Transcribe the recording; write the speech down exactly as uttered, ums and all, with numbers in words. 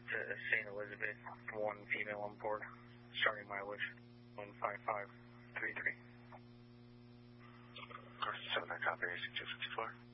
to Saint Elizabeth, one female on board, starting mileage one five five three three. Carson seven, I copy, two fifty-four.